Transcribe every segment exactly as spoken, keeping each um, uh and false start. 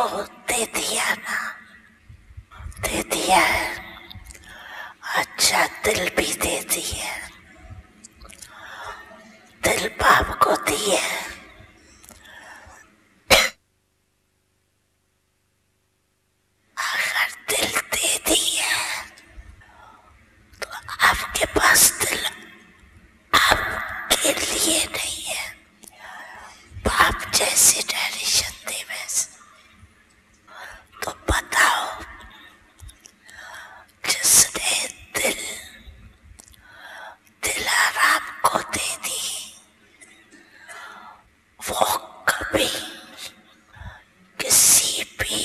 दे दिया ना, दे दिया है। अच्छा दिल भी दे दिया, दिल बाप को दिया। अगर दिल दे दिया तो आपके पास दिल आपके लिए नहीं है। बाप जैसे डायरेक्शन दे वैसे। तो बताओ, जिसने दिल दिलाराम को दे दी, वो कभी किसी भी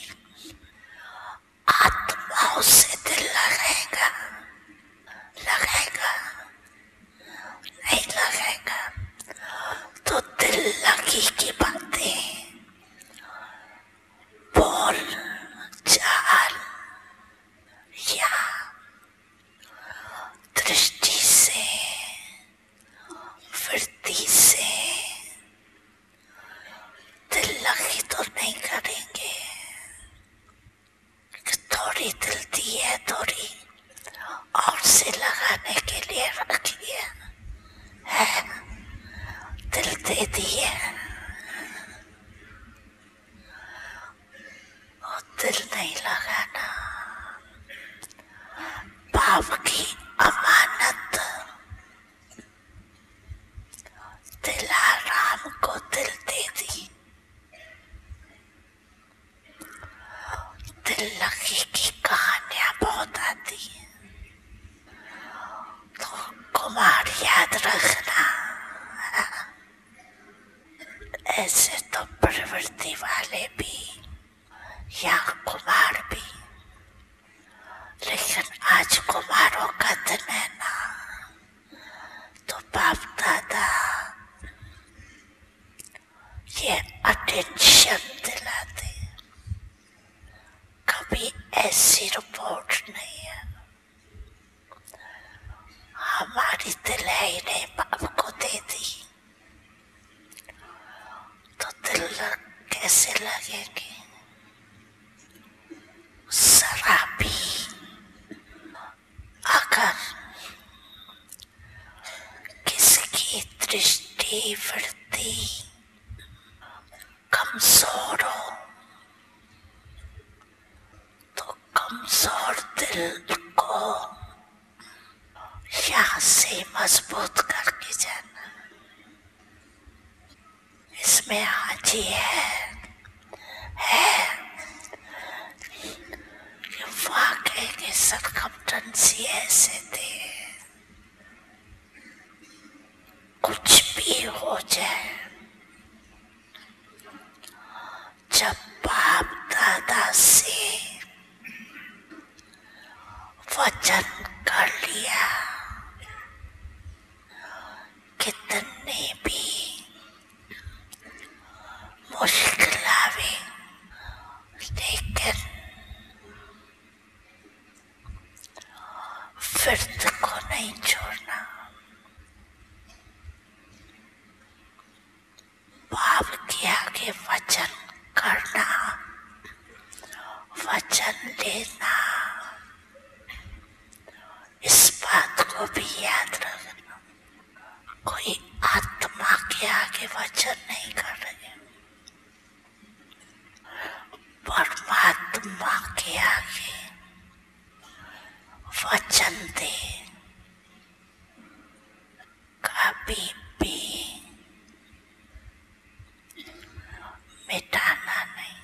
आत्माओं से दिल लगाएगा लगाएगा नहीं लगाएगा। तो दिल लगी की बातें बोल चाल या दृष्टि से वृत्ति से दिल लगी तो नहीं करेंगे। थोड़ी दिल दी है, थोड़ी और से लगाने के लिए रखी है, है? दिल दे दी है और दिल नहीं लगाना। बाप की अमानत दिलाराम को दिल दे दी। दिल लगी की कहानियां बहुत आती हैं, तो कुमार याद रखना। ऐसे तो प्रवृत्ति वाले भी या कुमार भी, लेकिन आज कुमारों का दिन है ना, तो बाप दादा ये अटेंशन दिलाते। कभी ऐसी रिपोर्ट नहीं है, हमारी दिल है ही नहीं, बाप को दे दी तो दिल लग कैसे लगेगी। शराबी अगर किसकी दृष्टि वृत्ति कमजोर हो तो कमजोर दिल को यहाँ से मजबूत करके जाना। इसमें हाजी है है कि वाकई के सरकमटेंसी ऐसे थे, कुछ भी हो जाए, जब बाप दादा से वचन कर लिया, कितने भी मुश्किल आवे, लेकिन फिर को नहीं छोड़ना। बाप के आगे वचन करना, वचन लेना, इस बात को भी याद रखना। कोई आत्मा के आगे वचन नहीं कर रहे, परमात्मा के आगे